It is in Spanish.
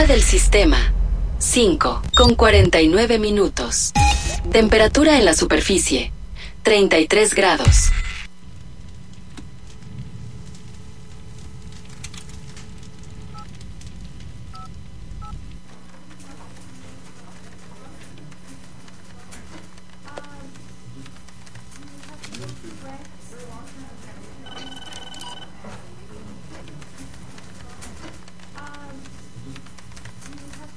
Temperatura del sistema 5:49. Temperatura en la superficie 33 grados.